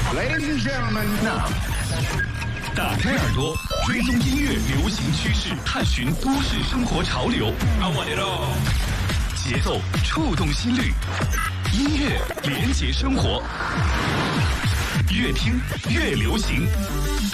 Ladies and gentlemen， 打开耳朵，追踪音乐流行趋势，探寻都市生活潮流。I want it all。节奏触动心率，音乐连结生活，越听越流行。